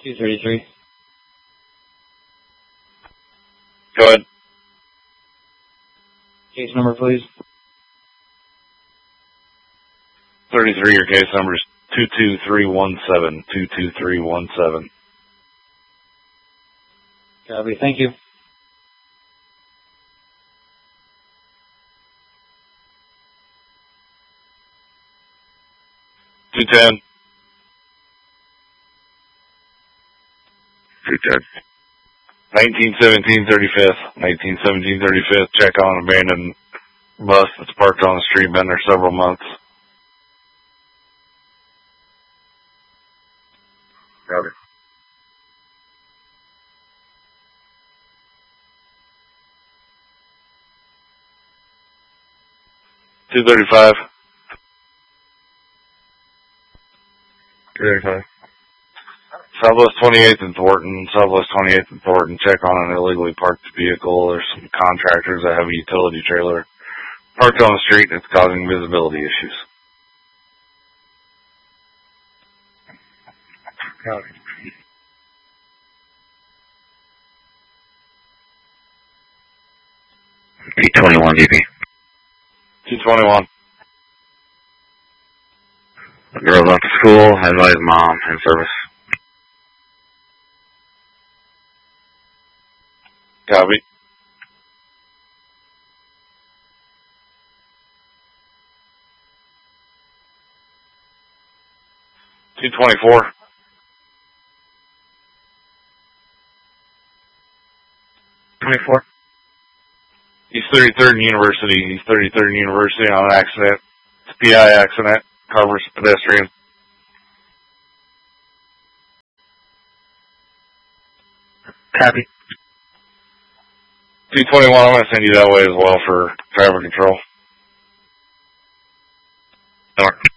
233. Go ahead. Case number, please. 33, your case number is 22317. 22317. Copy. Thank you. $210. 1917 35th. 1917 35th. Check on abandoned bus that's parked on the street, been there several months. Copy. $235. 235. Southwest 28th and Thornton. Southwest 28th and Thornton. Check on an illegally parked vehicle. There's some contractors that have a utility trailer parked on the street and it's causing visibility issues. Copy. $821 DP. 221. The girl's off to school. I advise mom in service. Copy. $224. 24. East 33rd and University. East 33rd and University on an accident. It's a PI accident. Covers pedestrian. Copy. 221, I'm going to send you that way as well for traffic control. North.